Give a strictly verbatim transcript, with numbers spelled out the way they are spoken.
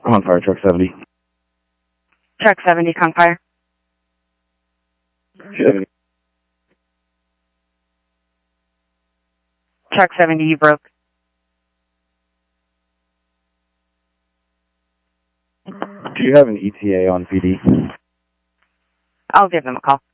I'm on fire, truck seventy. Truck seventy, Kong Fire. seventy. Truck seventy, you broke. Do you have an E T A on P D? I'll give them a call.